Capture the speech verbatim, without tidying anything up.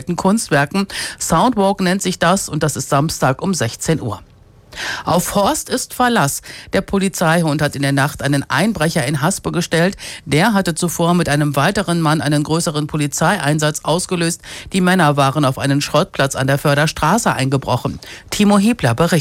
alten Kunstwerken. Soundwalk nennt sich das und das ist Samstag um sechzehn Uhr. Auf Horst ist Verlass. Der Polizeihund hat in der Nacht einen Einbrecher in Haspe gestellt. Der hatte zuvor mit einem weiteren Mann einen größeren Polizeieinsatz ausgelöst. Die Männer waren auf einen Schrottplatz an der Förderstraße eingebrochen. Timo Hebler berichtet.